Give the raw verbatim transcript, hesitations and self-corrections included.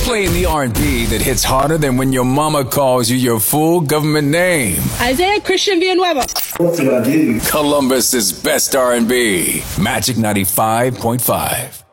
Playing the R and B that hits harder than when your mama calls you your full government name. Isaiah Christian Villanueva. What do I do? Columbus's best R and B. Magic ninety-five point five.